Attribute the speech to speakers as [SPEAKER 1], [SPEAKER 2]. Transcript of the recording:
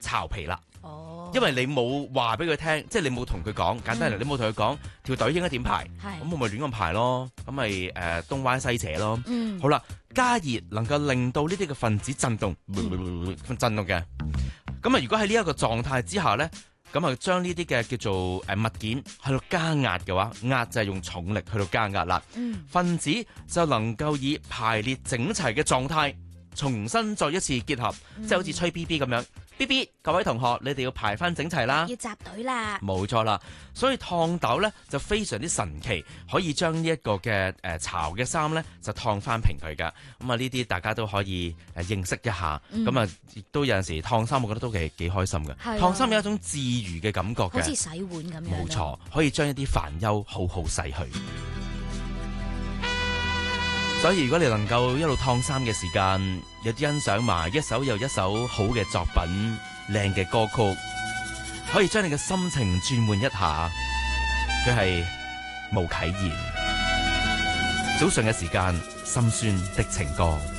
[SPEAKER 1] 巢皮啦。因為你冇話俾佢聽，即係你冇同佢講，簡單嚟，你冇同佢講條隊應該點排，咁我咪亂咁排咯，咁咪東歪西扯咯。好啦，加熱能夠令到呢啲嘅分子震動嘅。咁啊，如果喺呢一個狀態之下咧，咁啊將呢啲嘅叫做物件去到加壓嘅話，壓就係用重力去到加壓啦。分子就能夠以排列整齊嘅狀態重新再一次結合，即係好似吹 BB 咁樣。BB， 各位同學，你哋要排翻整齊啦，
[SPEAKER 2] 要集隊啦，
[SPEAKER 1] 冇錯啦。所以燙斗咧就非常之神奇，可以將呢一個嘅巢嘅衫咧就燙翻平佢噶。咁啊呢啲大家都可以認識一下。咁啊亦都有陣時燙衫，我覺得都幾開心嘅。燙衫有一種治癒嘅感覺嘅，
[SPEAKER 2] 好似洗碗咁樣。
[SPEAKER 1] 冇錯，可以將一啲煩憂好好洗去。所以如果你能夠一路燙衫嘅時間，有啲欣賞埋一首又一首好嘅作品、靚嘅歌曲，可以將你嘅心情轉換一下。佢係巫啟賢，早上嘅時間，心酸的情歌。